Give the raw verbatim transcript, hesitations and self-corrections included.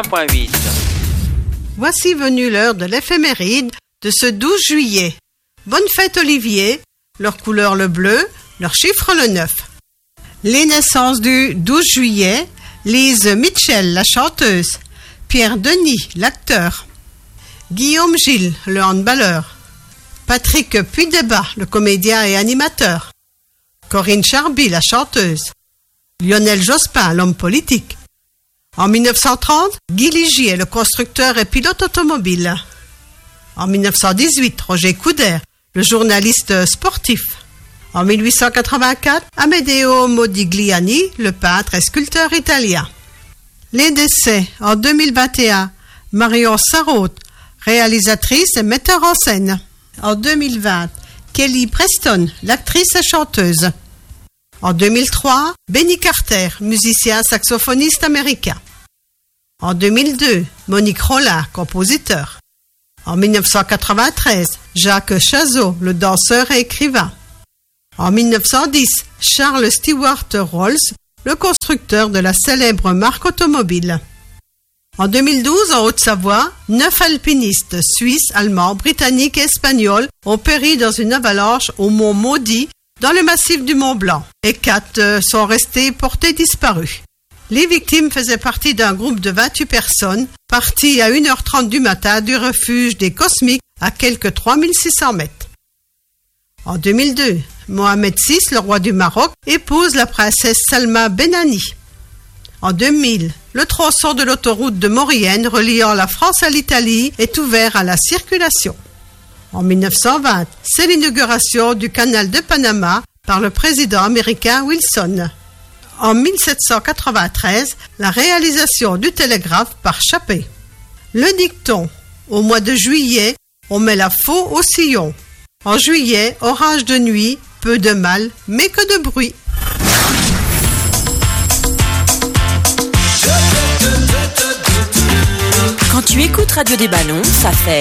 quatre-vingts point huit. Voici venue l'heure de l'éphéméride de ce douze juillet. Bonne fête Olivier, leur couleur le bleu, leur chiffre le neuf. Les naissances du douze juillet, Lise Mitchell, la chanteuse, Pierre Denis, l'acteur, Guillaume Gilles, le handballeur, Patrick Puydébat, le comédien et animateur, Corinne Charby, la chanteuse, Lionel Jospin, l'homme politique. En mille neuf cent trente, Guy Ligier, le constructeur et pilote automobile. En mille neuf cent dix-huit, Roger Coudert, le journaliste sportif. En mille huit cent quatre-vingt-quatre, Amedeo Modigliani, le peintre et sculpteur italien. Les décès en deux mille vingt et un, Marion Sarraute, réalisatrice et metteur en scène. En deux mille vingt, Kelly Preston, l'actrice et chanteuse. En deux mille trois, Benny Carter, musicien saxophoniste américain. En deux mille deux, Monique Rollin, compositeur. En mille neuf cent quatre-vingt-treize, Jacques Chazot, le danseur et écrivain. En mille neuf cent dix, Charles Stewart Rolls, le constructeur de la célèbre marque automobile. En deux mille douze, en Haute-Savoie, neuf alpinistes suisses, allemands, britanniques et espagnols ont péri dans une avalanche au mont Maudit, dans le massif du Mont Blanc, et quatre sont restés portés disparus. Les victimes faisaient partie d'un groupe de vingt-huit personnes, partis à une heure trente du matin du refuge des Cosmiques à quelques trois mille six cents mètres. En deux mille deux, Mohamed six, le roi du Maroc, épouse la princesse Salma Benani. En deux mille, le tronçon de l'autoroute de Maurienne reliant la France à l'Italie est ouvert à la circulation. En mille neuf cent vingt, c'est l'inauguration du canal de Panama par le président américain Wilson. En mille sept cent quatre-vingt-treize, la réalisation du télégraphe par Chappé. Le dicton, au mois de juillet, on met la faux au sillon. En juillet, orage de nuit, peu de mal, mais que de bruit. Quand tu écoutes Radio des Ballons, ça fait